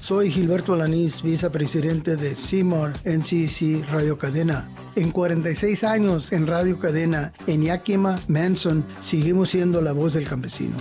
Soy Gilberto Alanís, vicepresidente de CMAR NCC Radio Cadena. En 46 años en Radio Cadena, en Yakima, Manson, seguimos siendo la voz del campesino.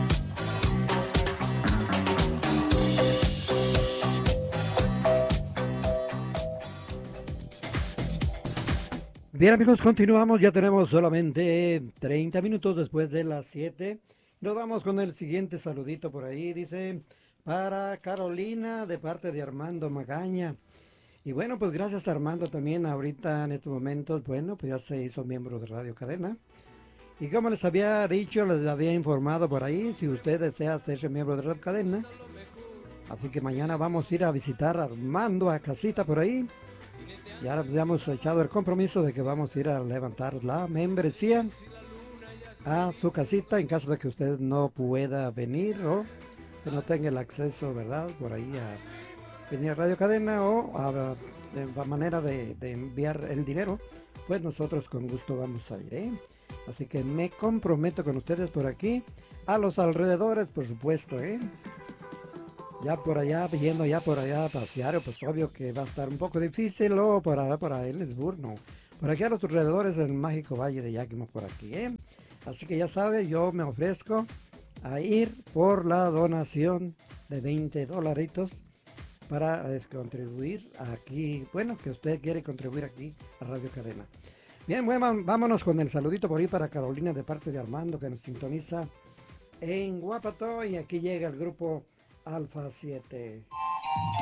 Bien amigos, continuamos, ya tenemos solamente 30 minutos después de las 7. Nos vamos con el siguiente saludito por ahí, dice, para Carolina de parte de Armando Magaña. Y bueno, pues gracias a Armando también ahorita en estos momentos, bueno, pues ya se hizo miembro de Radio Cadena. Y como les había dicho, les había informado por ahí, si usted desea hacerse miembro de Radio Cadena, así que mañana vamos a ir a visitar a Armando a casita por ahí. Y ahora ya hemos echado el compromiso de que vamos a ir a levantar la membresía a su casita en caso de que usted no pueda venir o que no tenga el acceso, ¿verdad? Por ahí a venir a Radio Cadena o a la manera de enviar el dinero, pues nosotros con gusto vamos a ir, ¿eh? Así que me comprometo con ustedes por aquí, a los alrededores, por supuesto, ¿eh? Ya por allá, yendo ya por allá a pasear, pues obvio que va a estar un poco difícil, o para Ellensburg, no. Por aquí a los alrededores del mágico Valle de Yakima, por aquí, ¿eh? Así que ya sabe, yo me ofrezco a ir por la donación de $20 para contribuir aquí, bueno, que usted quiere contribuir aquí a Radio Cadena. Bien, bueno, vámonos con el saludito por ahí para Carolina de parte de Armando, que nos sintoniza en Guapato, y aquí llega el grupo Alfa 7.